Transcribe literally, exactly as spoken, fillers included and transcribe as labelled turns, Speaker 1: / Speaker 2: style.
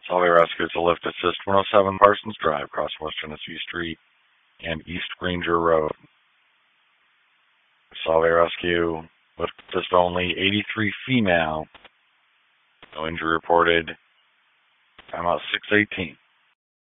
Speaker 1: Solvay Rescue to lift assist one oh seven Parsons Drive, across West Genesee Street and East Ranger Road. Solvay Rescue, lift assist only, eighty-three female. No injury reported. Timeout six eighteen.